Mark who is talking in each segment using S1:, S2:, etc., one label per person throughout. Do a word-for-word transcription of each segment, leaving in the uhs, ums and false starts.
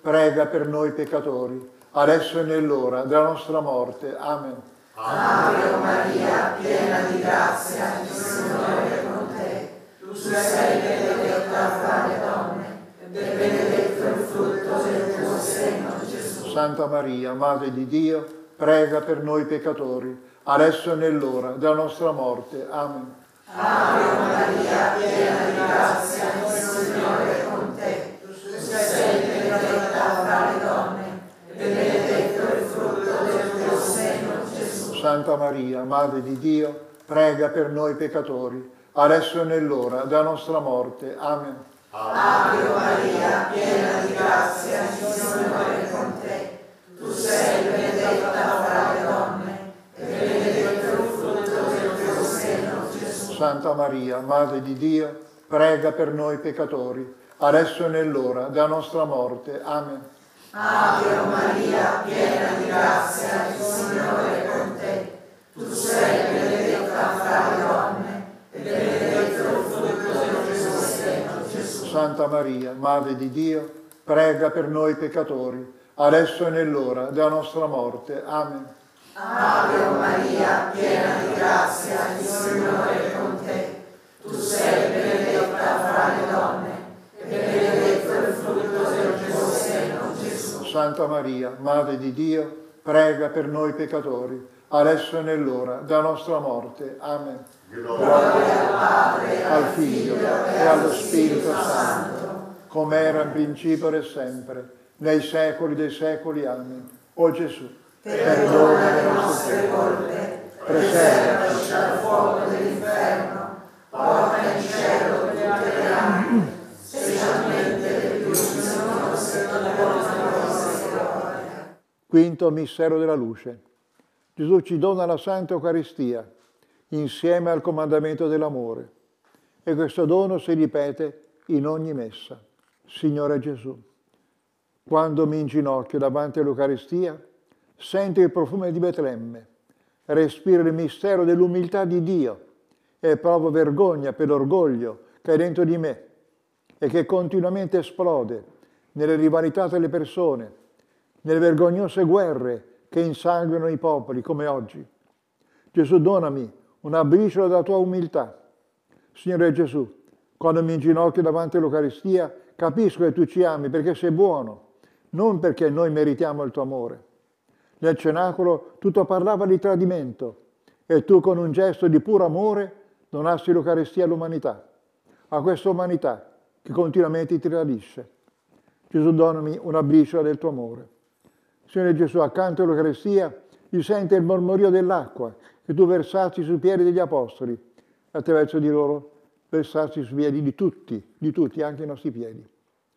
S1: prega per noi peccatori, adesso e nell'ora della nostra morte. Amen.
S2: Ave Maria, piena di grazia, il Signore è con te. Tu sei benedetta fra le donne, e benedetto il frutto del tuo seno, Gesù.
S1: Santa Maria, Madre di Dio, prega per noi peccatori, adesso e nell'ora della nostra morte. Amen.
S2: Ave Maria, piena di grazia, il Signore è con te. Tu sei benedetta fra le donne, e benedetto il frutto del tuo seno, Gesù.
S1: Santa Maria, Madre di Dio, prega per noi peccatori, adesso e nell'ora della nostra morte. Amen.
S2: Ave Maria, piena di grazia, il Signore è con te. Tu sei benedetta fra le donne, e benedetto il frutto del tuo seno, Gesù.
S1: Santa Maria, Madre di Dio, prega per noi peccatori, adesso e nell'ora della nostra morte. Amen.
S2: Ave Maria, piena di grazia, il Signore è con te. Tu sei benedetta fra le donne, e benedetto il frutto del tuo seno, Gesù.
S1: Santa Maria, Madre di Dio, prega per noi peccatori, adesso e nell'ora della nostra morte. Amen.
S2: Ave Maria, piena di grazia, il Signore è con te. Tu sei benedetta fra le donne, e benedetto il frutto del tuo seno, Gesù.
S1: Santa Maria, Madre di Dio, prega per noi peccatori, adesso e nell'ora della nostra morte. Amen.
S2: Gloria al Padre,
S1: al Figlio e allo Spirito Santo, come era in principio e sempre, nei secoli dei secoli. Amen. O Gesù,
S2: perdona le nostre colpe, preservaci dal fuoco dell'inferno, porta in cielo tutte le anime, specialmente le più bisognose della tua misericordia.
S1: Quinto mistero della luce. Gesù ci dona la Santa Eucaristia insieme al comandamento dell'amore, e questo dono si ripete in ogni messa. Signore Gesù, quando mi inginocchio davanti all'Eucaristia, sento il profumo di Betlemme, respiro il mistero dell'umiltà di Dio e provo vergogna per l'orgoglio che è dentro di me e che continuamente esplode nelle rivalità tra le persone, nelle vergognose guerre che insanguinano i popoli come oggi. Gesù, donami una briciola della tua umiltà. Signore Gesù, quando mi inginocchio davanti all'Eucaristia, capisco che tu ci ami perché sei buono, non perché noi meritiamo il tuo amore. Nel cenacolo tutto parlava di tradimento e tu con un gesto di puro amore donasti l'Eucaristia all'umanità, a questa umanità che continuamente ti tradisce. Gesù, donami una briciola del tuo amore. Signore Gesù, accanto all'Eucaristia si sente il mormorio dell'acqua che tu versasti sui piedi degli Apostoli, attraverso di loro versasti sui piedi di tutti, di tutti, anche i nostri piedi.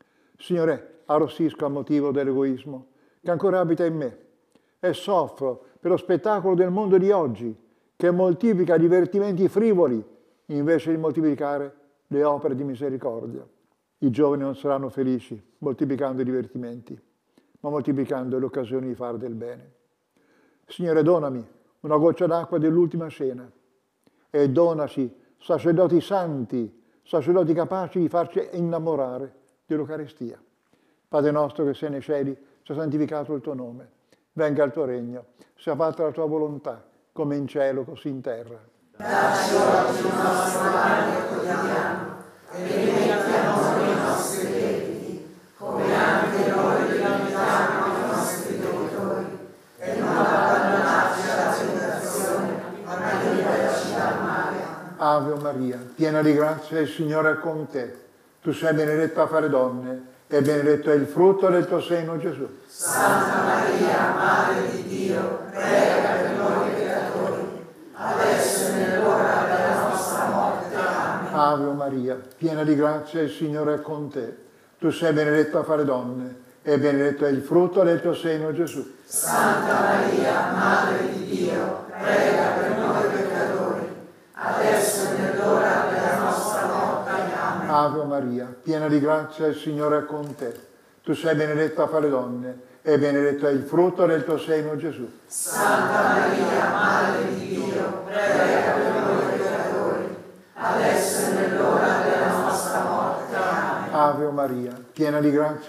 S1: Signore, arrossisco a motivo dell'egoismo che ancora abita in me e soffro per lo spettacolo del mondo di oggi che moltiplica divertimenti frivoli invece di moltiplicare le opere di misericordia. I giovani non saranno felici moltiplicando i divertimenti, ma moltiplicando le occasioni di fare del bene. Signore, donami una goccia d'acqua dell'ultima cena e donaci sacerdoti santi, sacerdoti capaci di farci innamorare dell'Eucaristia. Padre nostro che sei nei cieli, sia santificato il tuo nome, venga il tuo regno, sia fatta la tua volontà, come in cielo così in terra.
S2: Dacci oggi il nostro pane quotidiano e rimetti a noi i nostri debiti, come anche noi rimettiamo ai nostri debitori, e non abbandonarci alla tentazione, ma liberaci dal male.
S1: Ave Maria, piena di grazia, il Signore è con te. Tu sei benedetta fra le donne, e benedetto è il frutto del tuo seno, Gesù.
S2: Santa Maria, Madre di Dio, prega per noi peccatori, adesso e nell'ora della nostra morte. Amen.
S1: Ave Maria, piena di grazia, il Signore è con te. Tu sei benedetta fra le donne, e benedetto è il frutto del tuo seno, Gesù.
S2: Santa Maria, Madre di Dio, prega per noi peccatori, adesso e nell'ora della nostra morte. Amen.
S1: Ave Maria, piena di grazia, il Signore è con te. Tu sei benedetta fra le donne, e benedetto è il frutto del tuo seno, Gesù.
S2: Santa Maria, Madre di Dio, prega per noi peccatori, adesso e nell'ora della nostra morte. Amen.
S1: Ave Maria, piena di grazia,